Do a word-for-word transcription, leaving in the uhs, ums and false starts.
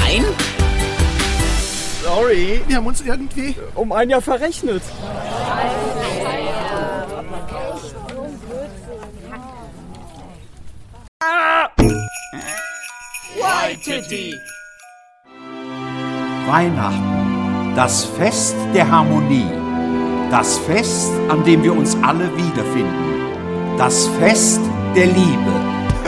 Nein? Sorry, wir haben uns irgendwie um ein Jahr verrechnet. Ah! Waititi! Weihnachten, das Fest der Harmonie, das Fest, an dem wir uns alle wiederfinden, das Fest der Liebe.